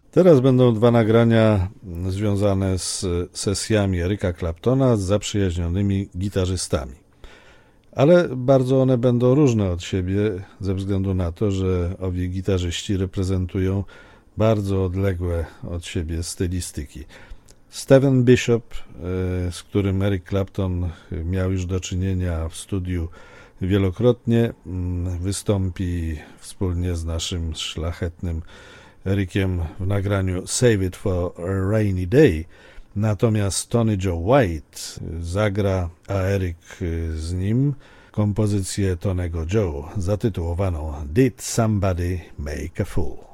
Teraz będą dwa nagrania związane z sesjami Erica Claptona z zaprzyjaźnionymi gitarzystami. Ale bardzo one będą różne od siebie ze względu na to, że owi gitarzyści reprezentują bardzo odległe od siebie stylistyki. Stephen Bishop, z którym Eric Clapton miał już do czynienia w studiu wielokrotnie, wystąpi wspólnie z naszym szlachetnym Ericiem w nagraniu Save It for a Rainy Day. Natomiast Tony Joe White zagra, a Eric z nim, kompozycję Tonego Joe zatytułowaną Did Somebody Make a Fool?